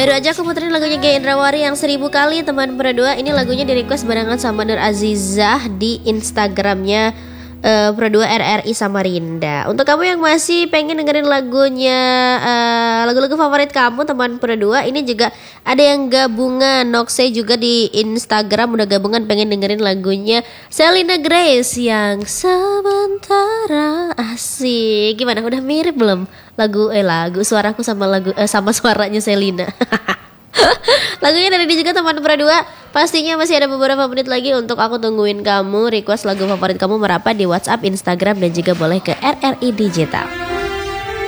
Baru aja aku puterin lagunya Gaya Indrawari yang 1000 kali teman berdua. Ini lagunya di request barengan sama Nur Azizah di Instagramnya Pro2 RRI Samarinda. Untuk kamu yang masih pengen dengerin lagunya lagu-lagu favorit kamu teman Pro2, ini juga ada yang gabungan. Noxe juga di Instagram udah gabungan pengen dengerin lagunya Selena Grace yang Sementara. Asik. Gimana? Udah mirip belum? Lagu suaraku sama sama suaranya Selena. Lagunya dari dia juga teman berdua. Pastinya masih ada beberapa menit lagi untuk aku tungguin kamu request lagu favorit kamu merapat di WhatsApp, Instagram dan juga boleh ke RRI Digital.